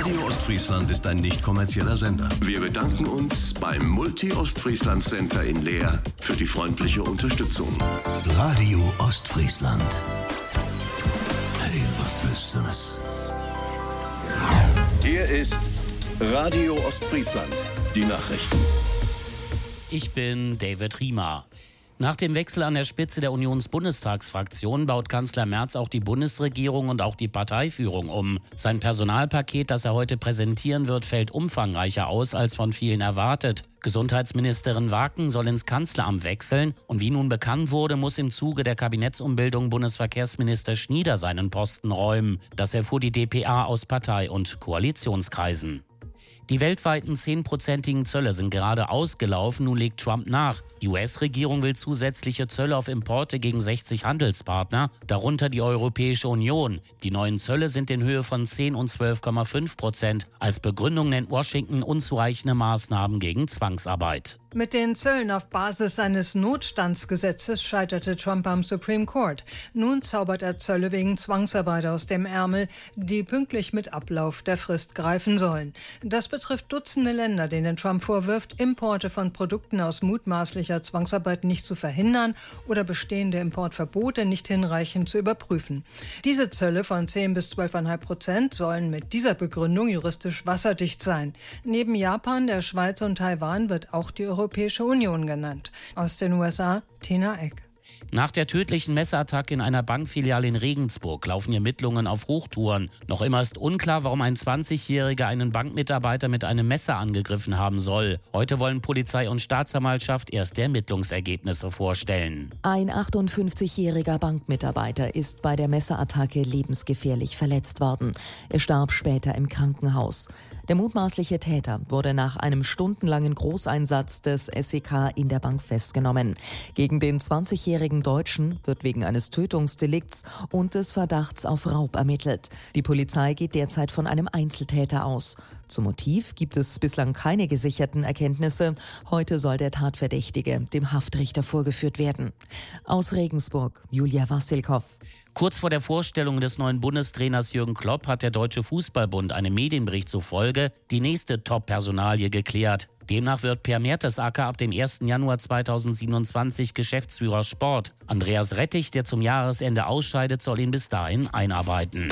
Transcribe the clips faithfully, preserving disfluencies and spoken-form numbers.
Radio Ostfriesland ist ein nicht kommerzieller Sender. Wir bedanken uns beim Multi-Ostfriesland Center in Leer für die freundliche Unterstützung. Radio Ostfriesland. Hey, was bist du das? Hier ist Radio Ostfriesland. Die Nachrichten. Ich bin David Riemer. Nach dem Wechsel an der Spitze der Unionsbundestagsfraktion baut Kanzler Merz auch die Bundesregierung und auch die Parteiführung um. Sein Personalpaket, das er heute präsentieren wird, fällt umfangreicher aus als von vielen erwartet. Gesundheitsministerin Waken soll ins Kanzleramt wechseln und wie nun bekannt wurde, muss im Zuge der Kabinettsumbildung Bundesverkehrsminister Schnieder seinen Posten räumen. Das erfuhr die d p a aus Partei- und Koalitionskreisen. Die weltweiten zehnprozentigen Zölle sind gerade ausgelaufen, nun legt Trump nach. Die U S-Regierung will zusätzliche Zölle auf Importe gegen sechzig Handelspartner, darunter die Europäische Union. Die neuen Zölle sind in Höhe von zehn und zwölf Komma fünf Prozent. Als Begründung nennt Washington unzureichende Maßnahmen gegen Zwangsarbeit. Mit den Zöllen auf Basis eines Notstandsgesetzes scheiterte Trump am Supreme Court. Nun zaubert er Zölle wegen Zwangsarbeit aus dem Ärmel, die pünktlich mit Ablauf der Frist greifen sollen. Das betrifft Dutzende Länder, denen Trump vorwirft, Importe von Produkten aus mutmaßlicher Zwangsarbeit nicht zu verhindern oder bestehende Importverbote nicht hinreichend zu überprüfen. Diese Zölle von zehn bis zwölf Komma fünf Prozent sollen mit dieser Begründung juristisch wasserdicht sein. Neben Japan, der Schweiz und Taiwan wird auch die Europäische Union genannt. Aus den U S A, Tina Eck. Nach der tödlichen Messerattacke in einer Bankfiliale in Regensburg laufen Ermittlungen auf Hochtouren. Noch immer ist unklar, warum ein zwanzigjähriger einen Bankmitarbeiter mit einem Messer angegriffen haben soll. Heute wollen Polizei und Staatsanwaltschaft erste Ermittlungsergebnisse vorstellen. Ein achtundfünfzigjähriger Bankmitarbeiter ist bei der Messerattacke lebensgefährlich verletzt worden. Er starb später im Krankenhaus. Der mutmaßliche Täter wurde nach einem stundenlangen Großeinsatz des S E K in der Bank festgenommen. Gegen den zwanzigjährigen Deutschen wird wegen eines Tötungsdelikts und des Verdachts auf Raub ermittelt. Die Polizei geht derzeit von einem Einzeltäter aus. Zum Motiv gibt es bislang keine gesicherten Erkenntnisse. Heute soll der Tatverdächtige dem Haftrichter vorgeführt werden. Aus Regensburg, Julia Wassilkow. Kurz vor der Vorstellung des neuen Bundestrainers Jürgen Klopp hat der Deutsche Fußballbund einem Medienbericht zufolge die nächste Top-Personalie geklärt. Demnach wird Per Mertesacker ab dem ersten Januar zweitausendsiebenundzwanzig Geschäftsführer Sport. Andreas Rettich, der zum Jahresende ausscheidet, soll ihn bis dahin einarbeiten.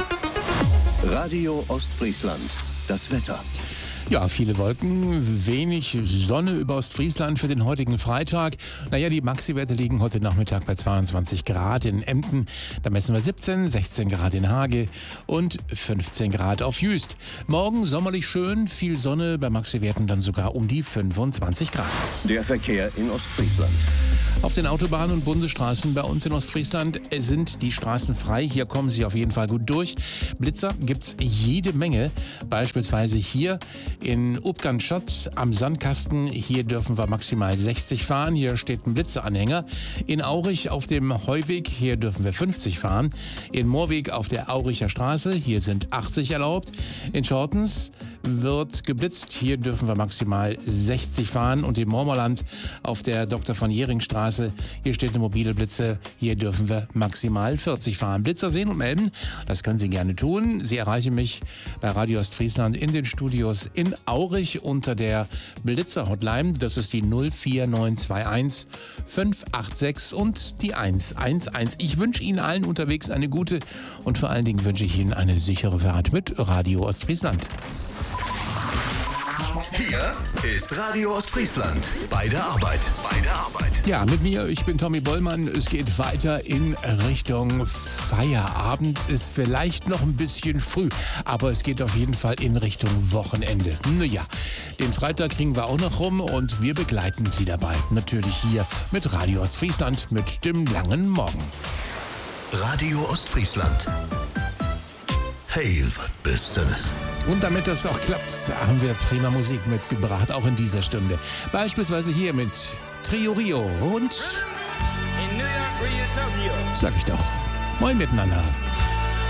Radio Ostfriesland. Das Wetter. Ja, viele Wolken, wenig Sonne über Ostfriesland für den heutigen Freitag. Naja, die Maxi-Werte liegen heute Nachmittag bei zweiundzwanzig Grad in Emden. Da messen wir siebzehn, sechzehn Grad in Hage und fünfzehn Grad auf Jüst. Morgen sommerlich schön, viel Sonne, bei Maxi-Werten dann sogar um die fünfundzwanzig Grad. Der Verkehr in Ostfriesland. Auf den Autobahnen und Bundesstraßen bei uns in Ostfriesland sind die Straßen frei. Hier kommen Sie auf jeden Fall gut durch. Blitzer gibt's jede Menge. Beispielsweise hier in Upganschott am Sandkasten. Hier dürfen wir maximal sechzig fahren. Hier steht ein Blitzeranhänger. In Aurich auf dem Heuweg. Hier dürfen wir fünfzig fahren. In Moorweg auf der Auricher Straße. Hier sind achtzig erlaubt. In Schortens wird geblitzt. Hier dürfen wir maximal sechzig fahren. Und in Mormerland auf der Doktor von Jering Straße. Hier steht eine mobile Blitze. Hier dürfen wir maximal vierzig fahren. Blitzer sehen und melden, das können Sie gerne tun. Sie erreichen mich bei Radio Ostfriesland in den Studios in Aurich unter der Blitzer-Hotline. Das ist die null vier neun zwei eins fünf acht sechs und die eins eins eins. Ich wünsche Ihnen allen unterwegs eine gute und vor allen Dingen wünsche ich Ihnen eine sichere Fahrt mit Radio Ostfriesland. Hier ist Radio Ostfriesland. Bei der Arbeit. Bei der Arbeit. Ja, mit mir, ich bin Tommy Bollmann. Es geht weiter in Richtung Feierabend. Ist vielleicht noch ein bisschen früh, aber es geht auf jeden Fall in Richtung Wochenende. Naja, den Freitag kriegen wir auch noch rum und wir begleiten Sie dabei. Natürlich hier mit Radio Ostfriesland mit dem langen Morgen. Radio Ostfriesland. Hey, was bist du das? Und damit das auch klappt, haben wir prima Musik mitgebracht, auch in dieser Stunde. Beispielsweise hier mit Trio Rio und... In New York, Rio, Tokyo. Sag ich doch. Moin miteinander.